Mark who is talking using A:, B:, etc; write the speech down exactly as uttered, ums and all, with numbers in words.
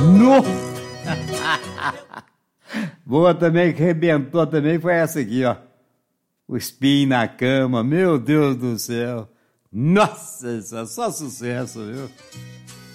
A: No! Boa também, que arrebentou também, foi essa aqui, ó. O espinho na cama, meu Deus do céu. Nossa, isso é só sucesso, viu?